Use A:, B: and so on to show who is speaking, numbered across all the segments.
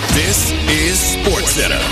A: This is SportsCenter.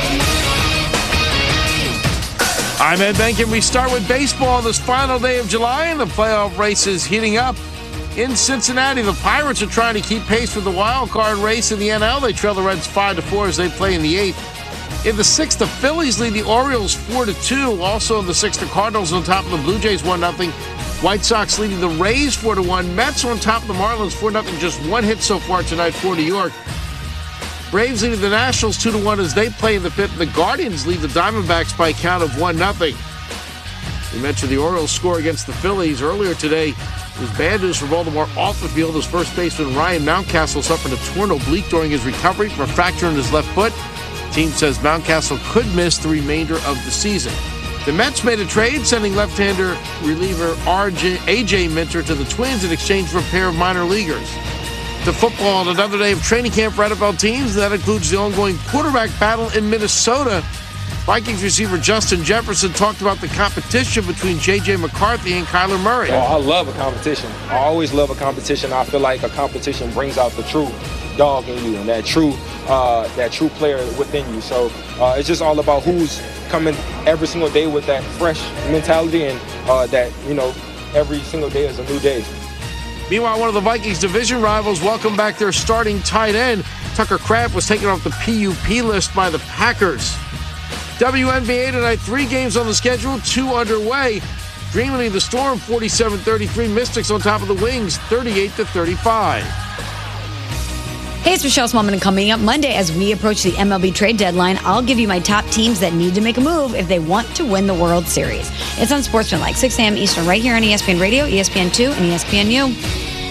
B: I'm Ed Benkin. We start with baseball this final day of July, and the playoff race is heating up. In Cincinnati, the Pirates are trying to keep pace with the wild card race in the NL. They trail the Reds 5-4 as they play in the 8th. In the 6th, the Phillies lead the Orioles 4-2. Also in the 6th, the Cardinals on top of the Blue Jays 1-0. White Sox leading the Rays 4-1. Mets on top of the Marlins 4-0. Just one hit so far tonight for New York. Braves leading the Nationals 2-1 as they play in the 5th. The Guardians lead the Diamondbacks by a count of 1-0. We mentioned the Orioles score against the Phillies earlier today. It was bad news for Baltimore off the field as first baseman Ryan Mountcastle suffered a torn oblique during his recovery from a fracture in his left foot. The team says Mountcastle could miss the remainder of the season. The Mets made a trade, sending left-hander reliever A.J. Minter to the Twins in exchange for a pair of minor leaguers. To football on another day of training camp for NFL teams. That includes the ongoing quarterback battle in Minnesota. Vikings receiver Justin Jefferson talked about the competition between J.J. McCarthy and Kyler Murray.
C: Oh, I love a competition. I always love a competition. I feel like a competition brings out the true dog in you and that true player within you. So it's just all about who's coming every single day with that fresh mentality and that, every single day is a new day.
B: Meanwhile, one of the Vikings' division rivals welcomed back their starting tight end. Tucker Kraft was taken off the PUP list by the Packers. WNBA tonight, 3 games on the schedule, 2 underway. Dream lead the Storm 47-33. Mystics on top of the Wings 38-35.
D: Hey, it's Michelle Smallman, and coming up Monday as we approach the MLB trade deadline, I'll give you my top teams that need to make a move if they want to win the World Series. It's on Sportsmanlike, 6 a.m. Eastern, right here on ESPN Radio, ESPN2, and ESPNU.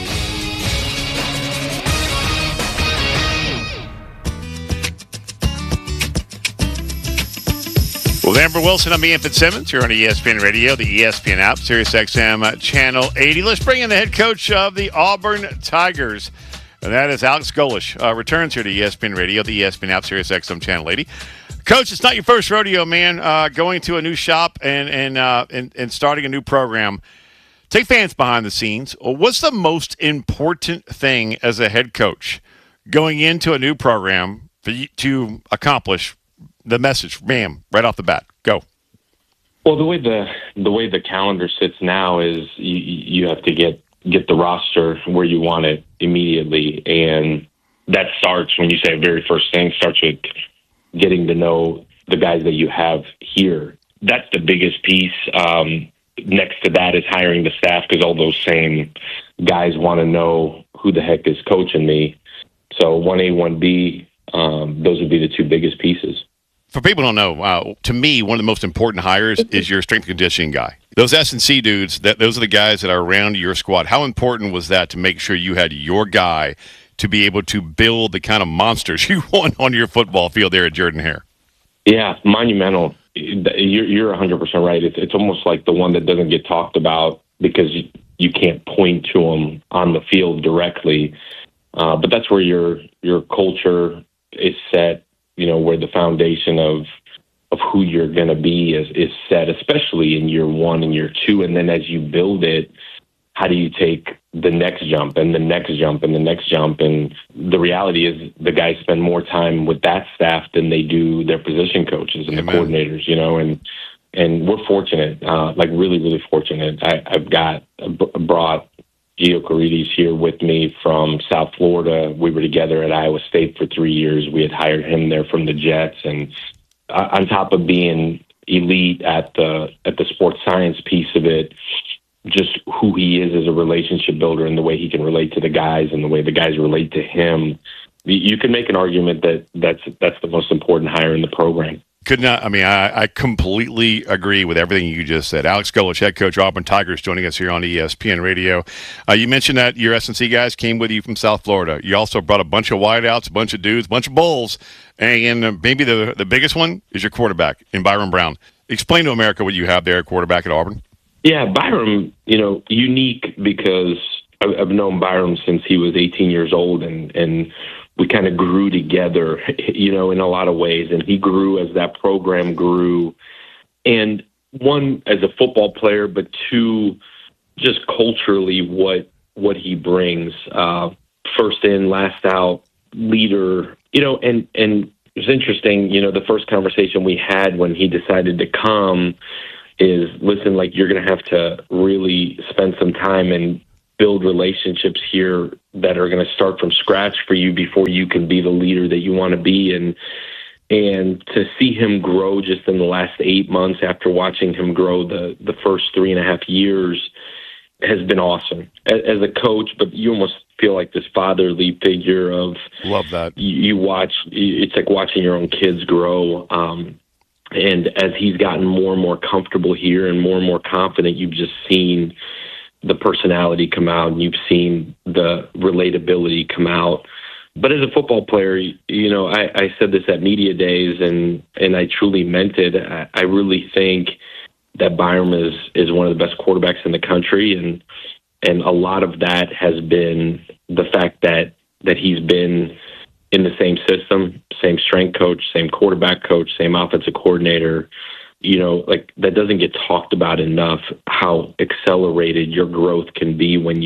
E: Well, Amber Wilson, I'm Ian Fitzsimmons. You're on ESPN Radio, the ESPN app, SiriusXM Channel 80. Let's bring in the head coach of the Auburn Tigers, and that is Alex Golesh. Returns here to ESPN Radio, the ESPN app, SiriusXM Channel 80. Coach, it's not your first rodeo, man. Going to a new shop and starting a new program. Take fans behind the scenes. What's the most important thing as a head coach going into a new program for you to accomplish the message? Bam, right off the bat. Go.
F: Well, the way the calendar sits now is you have to get the roster where you want it immediately, and that starts when you say very first thing starts with getting to know the guys that you have here. That's the biggest piece. Next to that is hiring the staff, because all those same guys want to know who the heck is coaching me. So 1A, 1B, those would be the 2 biggest pieces.
E: For people who don't know, to me, one of the most important hires is your strength and conditioning guy. Those S&C dudes, those are the guys that are around your squad. How important was that to make sure you had your guy to be able to build the kind of monsters you want on your football field there at Jordan-Hare?
F: Yeah, monumental. You're 100% right. It's almost like the one that doesn't get talked about because you can't point to them on the field directly. But that's where your culture is set. Where the foundation of who you're going to be is set, especially in year 1 and year 2. And then as you build it, how do you take the next jump and the next jump and the next jump? And the reality is the guys spend more time with that staff than they do their position coaches and the coordinators, and we're fortunate, really, really fortunate. I've brought Gio Carides here with me from South Florida. We were together at Iowa State for 3 years. We had hired him there from the Jets. And on top of being elite at the sports science piece of it, just who he is as a relationship builder and the way he can relate to the guys and the way the guys relate to him, you can make an argument that that's the most important hire in the program.
E: I completely agree with everything you just said. Alex Golesh, head coach, Auburn Tigers, joining us here on ESPN Radio. You mentioned that your S&C guys came with you from South Florida. You also brought a bunch of wideouts, a bunch of dudes, a bunch of bulls, and maybe the biggest one is your quarterback in Byron Brown. Explain to America what you have there at quarterback at Auburn.
F: Yeah, Byron, unique because I've known Byron since he was 18 years old, and we kind of grew together, in a lot of ways. And he grew as that program grew. And one, as a football player, but two, just culturally what he brings. First in, last out, leader, and it was interesting, the first conversation we had when he decided to come is, listen, like, you're going to have to really spend some time and build relationships here that are going to start from scratch for you before you can be the leader that you want to be. And to see him grow just in the last 8 months after watching him grow the first 3.5 years has been awesome as a coach. But you almost feel like this fatherly figure of,
E: love that.
F: You watch, it's like watching your own kids grow. And as he's gotten more and more comfortable here and more confident, you've just seen the personality come out, and you've seen the relatability come out. But as a football player, I said this at media days, and I truly meant it. I really think that Byram is one of the best quarterbacks in the country, and a lot of that has been the fact that he's been in the same system, same strength coach, same quarterback coach, same offensive coordinator. Like, that doesn't get talked about enough, how accelerated your growth can be when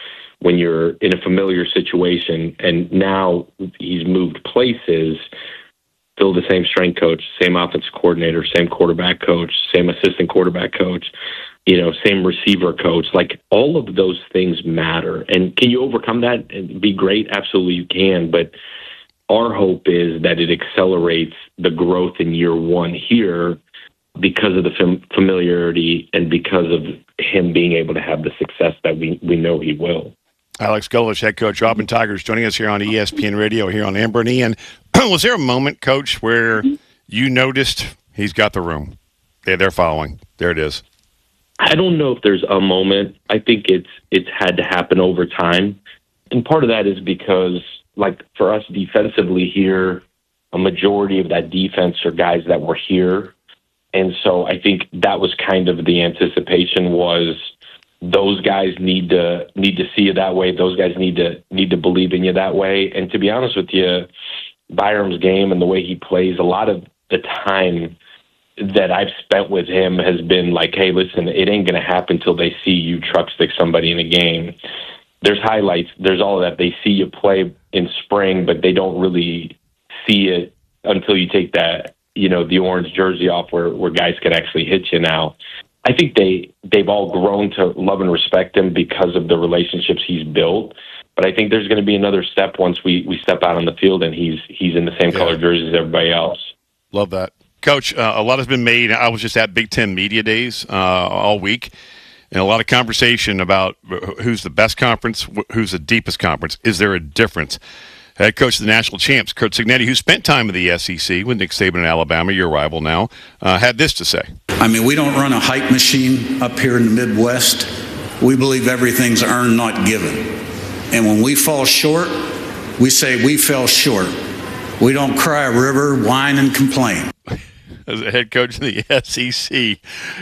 F: you're in a familiar situation. And now he's moved places, still the same strength coach, same offensive coordinator, same quarterback coach, same assistant quarterback coach, same receiver coach. Like, all of those things matter. And can you overcome that and be great? Absolutely you can. But our hope is that it accelerates the growth in year one here because of the familiarity and because of him being able to have the success that we know he will.
E: Alex Golesh, head coach, Auburn Tigers, joining us here on ESPN Radio here on Amber and Ian. Was there a moment, Coach, where you noticed he's got the room? They're following. There it is.
F: I don't know if there's a moment. I think it's had to happen over time. And part of that is because, like, for us defensively here, a majority of that defense are guys that were here. And so I think that was kind of the anticipation, was those guys need to see you that way. Those guys need to believe in you that way. And to be honest with you, Byram's game and the way he plays, a lot of the time that I've spent with him has been like, hey, listen, it ain't going to happen till they see you truck stick somebody in a game. There's highlights. There's all of that. They see you play in spring, but they don't really see it until you take that, the orange jersey off where guys can actually hit you now. I think they've all grown to love and respect him because of the relationships he's built. But I think there's going to be another step once we step out on the field and he's in the same color jersey as everybody else.
E: Love that. Coach, a lot has been made. I was just at Big Ten Media Days all week, and a lot of conversation about who's the best conference, who's the deepest conference. Is there a difference? Head coach of the national champs, Curt Cignetti, who spent time in the SEC with Nick Saban in Alabama, your rival now, had this to say.
G: We don't run a hype machine up here in the Midwest. We believe everything's earned, not given. And when we fall short, we say we fell short. We don't cry a river, whine, and complain.
E: As a head coach in the SEC,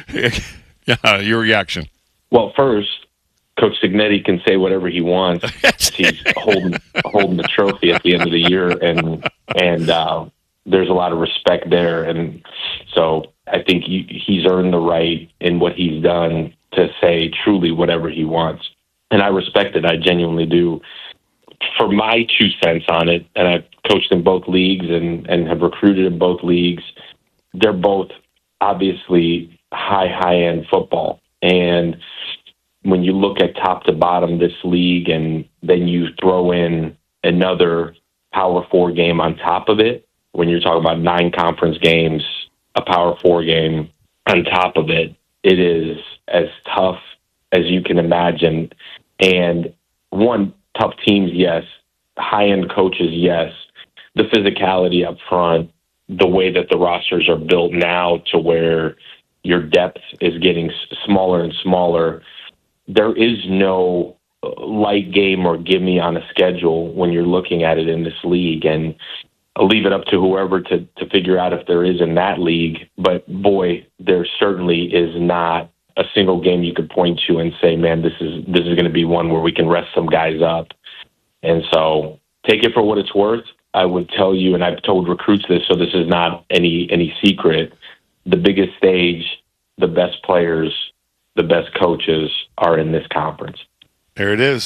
E: your reaction?
F: Well, first, Coach Cignetti can say whatever he wants. He's holding the trophy at the end of the year, and there's a lot of respect there. And so I think he's earned the right in what he's done to say truly whatever he wants. And I respect it. I genuinely do. For my 2 cents on it, and I've coached in both leagues and have recruited in both leagues, they're both obviously high-end football. And when you look at top to bottom this league, and then you throw in another Power 4 game on top of it, when you're talking about 9 conference games, a Power 4 game on top of it, it is as tough as you can imagine. And tough teams, yes. High-end coaches, yes. The physicality up front, the way that the rosters are built now to where your depth is getting smaller and smaller. There is no light game or gimme on a schedule when you're looking at it in this league. And I'll leave it up to whoever to figure out if there is in that league. But, boy, there certainly is not a single game you could point to and say, man, this is going to be one where we can rest some guys up. And so take it for what it's worth. I would tell you, and I've told recruits this, so this is not any secret, the biggest stage, the best players, the best coaches are in this conference.
E: There it is.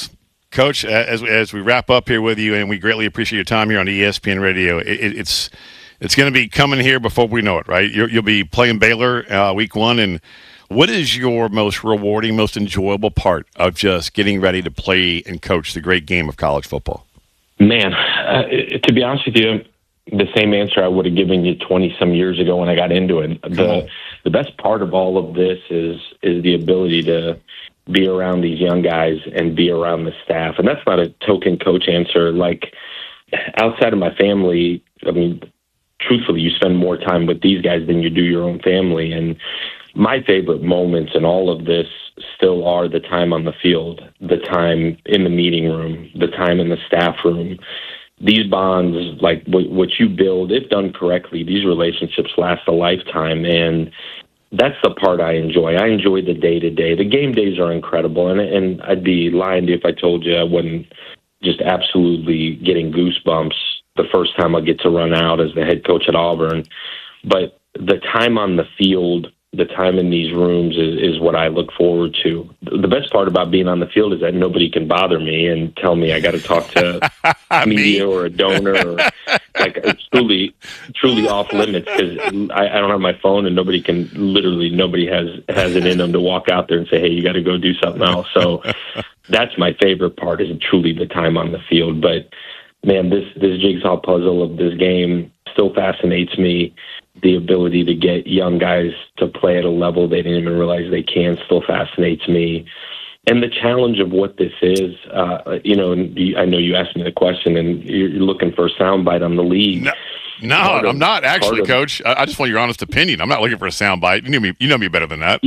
E: Coach, as we wrap up here with you, and we greatly appreciate your time here on ESPN Radio, it's going to be coming here before we know it, right? You'll be playing Baylor week 1, and what is your most rewarding, most enjoyable part of just getting ready to play and coach the great game of college football?
F: Man, to be honest with you, the same answer I would have given you 20-some years ago when I got into it. The best part of all of this is the ability to be around these young guys and be around the staff. And that's not a token coach answer. Like, outside of my family, I mean, truthfully, you spend more time with these guys than you do your own family. And my favorite moments in all of this still are the time on the field, the time in the meeting room, the time in the staff room. These bonds, like what you build, if done correctly, these relationships last a lifetime. And that's the part I enjoy. I enjoy the day-to-day. The game days are incredible, and I'd be lying to you if I told you I wasn't just absolutely getting goosebumps the first time I get to run out as the head coach at Auburn. But the time on the field, the time in these rooms is what I look forward to. The best part about being on the field is that nobody can bother me and tell me I got to talk to media or a donor, or like it's truly off limits, because I don't have my phone and nobody has it in them to walk out there and say, hey, you got to go do something else. So that's my favorite part, is truly the time on the field. But man, this jigsaw puzzle of this game still fascinates me. The ability to get young guys to play at a level they didn't even realize they can still fascinates me. And the challenge of what this is, and I know you asked me the question, and you're looking for a soundbite on the league.
E: No, I'm not actually, Coach. I just want your honest opinion. I'm not looking for a soundbite. You know me better than that.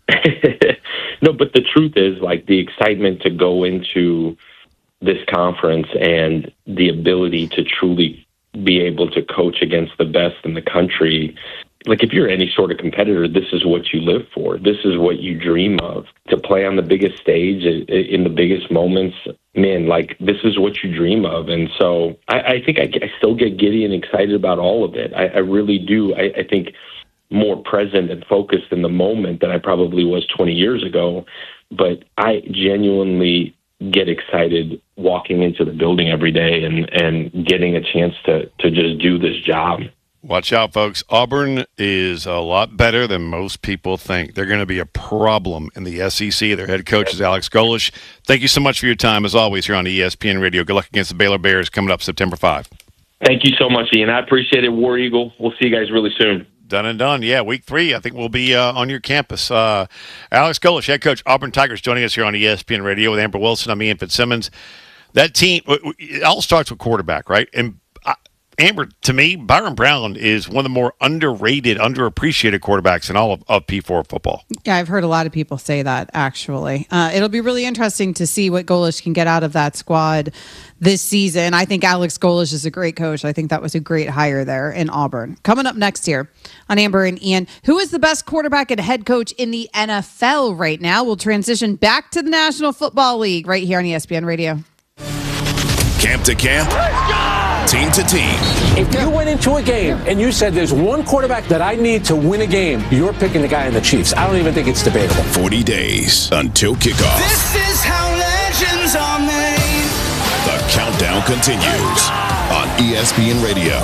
F: No, but the truth is, like, the excitement to go into this conference and the ability to truly be able to coach against the best in the country. Like, if you're any sort of competitor, this is what you live for. This is what you dream of. To play on the biggest stage in the biggest moments, man, like, this is what you dream of. And so I think I still get giddy and excited about all of it. I really do. I think more present and focused in the moment than I probably was 20 years ago. But I genuinely get excited walking into the building every day and getting a chance to just do this job.
E: Watch out, folks. Auburn is a lot better than most people think. They're going to be a problem in the SEC. Their head coach is Alex Golesh. Thank you so much for your time, as always, here on ESPN Radio. Good luck against the Baylor Bears coming up September 5.
F: Thank you so much, Ian. I appreciate it, War Eagle. We'll see you guys really soon.
E: Done and done. Yeah, week 3, I think we'll be on your campus. Alex Golesh, head coach, Auburn Tigers, joining us here on ESPN Radio with Amber Wilson. I'm Ian Fitzsimmons. That team, it all starts with quarterback, right? And Amber, to me, Byron Brown is one of the more underrated, underappreciated quarterbacks in all of P4 football.
H: Yeah, I've heard a lot of people say that, actually. It'll be really interesting to see what Golesh can get out of that squad this season. I think Alex Golesh is a great coach. I think that was a great hire there in Auburn. Coming up next here on Amber and Ian, who is the best quarterback and head coach in the NFL right now? We'll transition back to the National Football League right here on ESPN Radio.
A: Camp to camp, team to team.
I: If you went into a game and you said there's one quarterback that I need to win a game, you're picking the guy in the Chiefs. I don't even think it's debatable.
A: 40 days until kickoff.
J: This is how legends are made.
A: The countdown continues on ESPN Radio.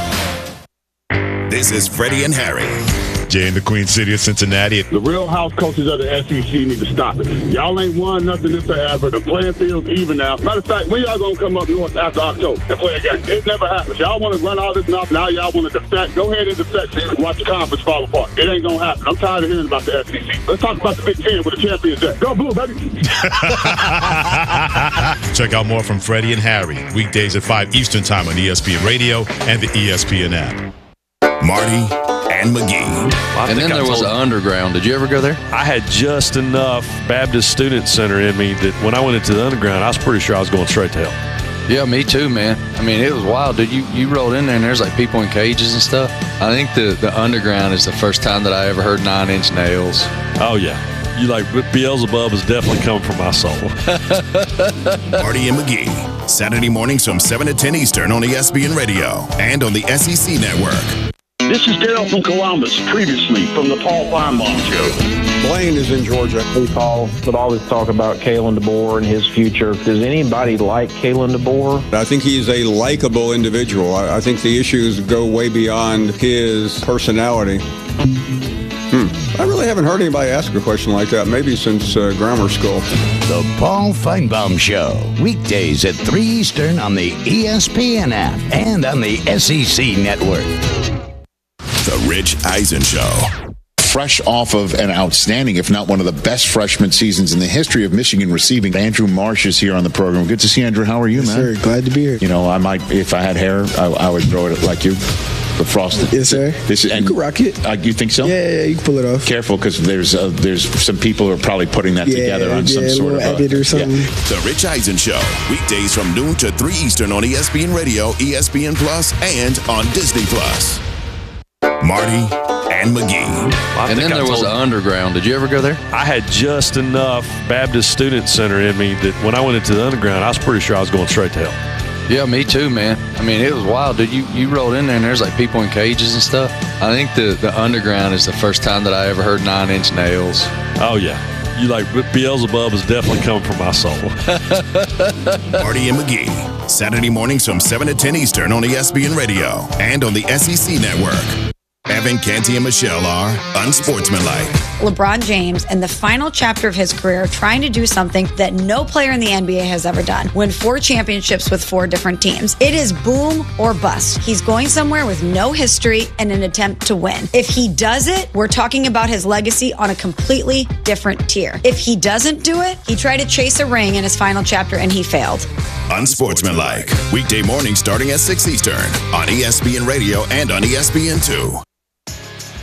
A: This is Freddie and Harry.
K: Jay in the Queen City of Cincinnati.
L: The real house coaches of the SEC need to stop it. Y'all ain't won nothing in forever. The playing field's even now. Matter of fact, when y'all gonna come up north after October and play again? It never happens. Y'all want to run all this off. Now y'all want to defect. Go ahead and defect and watch the conference fall apart. It ain't gonna happen. I'm tired of hearing about the SEC. Let's talk about the Big Ten with the champions at. Go Blue, baby.
K: Check out more from Freddie and Harry weekdays at 5 Eastern Time on ESPN Radio and the ESPN app.
A: Marty and McGee.
M: And then there was an underground. Did you ever go there?
N: I had just enough Baptist Student Center in me that when I went into the underground, I was pretty sure I was going straight to hell.
M: Yeah, me too, man. I mean, it was wild, dude. You rolled in there and there's like people in cages and stuff. I think the underground is the first time that I ever heard 9 Inch Nails.
N: Oh, yeah. You like Beelzebub is definitely coming from my soul.
A: Marty and McGee, Saturday mornings from 7 to 10 Eastern on ESPN Radio and on the SEC Network.
L: This is Daryl from Columbus, previously from the Paul Feinbaum Show.
O: Blaine is in Georgia.
P: Hey, Paul, would always talk about Kalen DeBoer and his future. Does anybody like Kalen DeBoer?
O: I think he's a likable individual. I think the issues go way beyond his personality. I really haven't heard anybody ask a question like that, maybe since grammar school.
Q: The Paul Feinbaum Show, weekdays at 3 Eastern on the ESPN app and on the SEC Network.
A: The Rich Eisen Show. Fresh off of an outstanding, if not one of the best freshman seasons in the history of Michigan receiving, Andrew Marsh is here on the program. Good to see you, Andrew. How are you, man?
R: Sir, glad to be here.
A: You know, I might, if I had hair, I would throw it like you. The frosted.
R: Yes, sir.
A: This is, and
R: you can rock it.
A: You think so?
R: Yeah, you can pull it off.
A: Careful, because there's some people who are probably putting that together on some sort of
R: edit or something.
A: The Rich Eisen Show, weekdays from noon to 3 Eastern on ESPN Radio, ESPN Plus, and on Disney Plus. Marty and McGee.
M: And then there was the underground. Did you ever go there?
N: I had just enough Baptist Student Center in me that when I went into the underground, I was pretty sure I was going straight to hell.
M: Yeah, me too, man. I mean, it was wild, dude. You rolled in there and there's like people in cages and stuff. I think the underground is the first time that I ever heard 9 Inch Nails.
N: Oh, yeah. You like Beelzebub is definitely coming from my soul.
A: Marty and McGee, Saturday mornings from 7 to 10 Eastern on ESPN Radio and on the SEC Network. Evan, Canty, and Michelle are unsportsmanlike.
D: LeBron James, in the final chapter of his career, trying to do something that no player in the NBA has ever done. Win 4 championships with 4 different teams. It is boom or bust. He's going somewhere with no history and an attempt to win. If he does it, we're talking about his legacy on a completely different tier. If he doesn't do it, he tried to chase a ring in his final chapter and he failed.
A: Unsportsmanlike. Weekday mornings starting at 6 Eastern on ESPN Radio and on ESPN2.